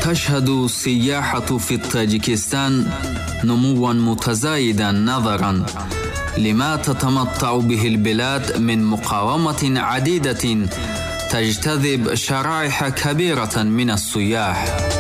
تشهد السياحة في طاجيكستان نمواً متزايداً نظراً لما تتمتع به البلاد من مقاومة عديدة تجتذب شرائح كبيرة من السياح.